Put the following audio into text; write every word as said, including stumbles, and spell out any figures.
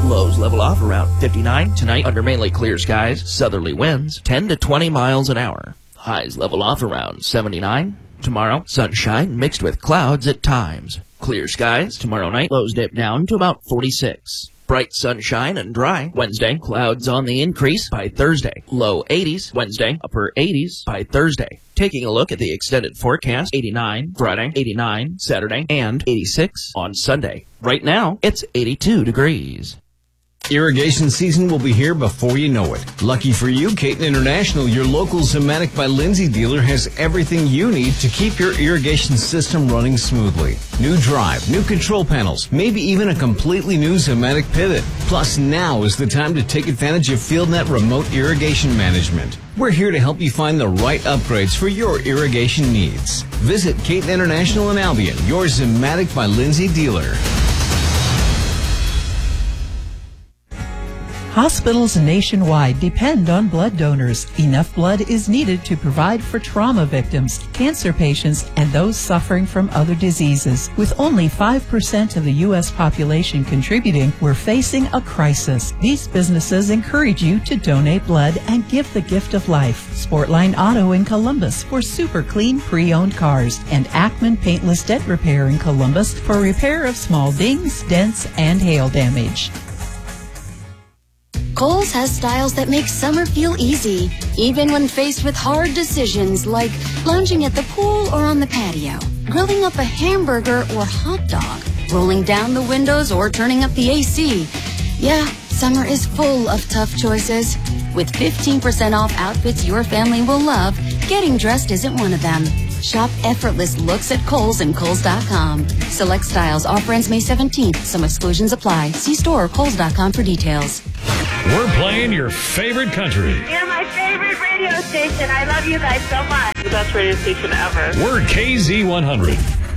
Lows level off around fifty-nine. Tonight, under mainly clear skies, southerly winds, ten to twenty miles an hour. Highs level off around seventy-nine. Tomorrow, sunshine mixed with clouds at times. Clear skies. Tomorrow night, lows dip down to about forty-six. Bright sunshine and dry. Wednesday, clouds on the increase by Thursday. Low eighties. Wednesday, upper eighties by Thursday. Taking a look at the extended forecast, eighty-nine Friday, eighty-nine Saturday, and eighty-six on Sunday. Right now, it's eighty-two degrees. Irrigation season will be here before you know it. Lucky for you, Caton International, your local Zematic by Lindsay dealer, has everything you need to keep your irrigation system running smoothly. New drive, new control panels, maybe even a completely new Zematic pivot. Plus, now is the time to take advantage of FieldNet remote irrigation management. We're here to help you find the right upgrades for your irrigation needs. Visit Caton International in Albion, your Zematic by Lindsay dealer. Hospitals nationwide depend on blood donors. Enough blood is needed to provide for trauma victims, cancer patients, and those suffering from other diseases. With only five percent of the U S population contributing, we're facing a crisis. These businesses encourage you to donate blood and give the gift of life. Sportline Auto in Columbus for super clean pre-owned cars, and Ackman Paintless Dent Repair in Columbus for repair of small dings, dents, and hail damage. Kohl's has styles that make summer feel easy, even when faced with hard decisions like lounging at the pool or on the patio, grilling up a hamburger or hot dog, rolling down the windows or turning up the A C. Yeah, summer is full of tough choices. With fifteen percent off outfits your family will love, getting dressed isn't one of them. Shop effortless looks at Kohl's and Kohl's dot com. Select styles. Offer ends May seventeenth. Some exclusions apply. See store or Kohl's dot com for details. We're playing your favorite country. You're my favorite radio station. I love you guys so much. The best radio station ever. We're K Z one hundred.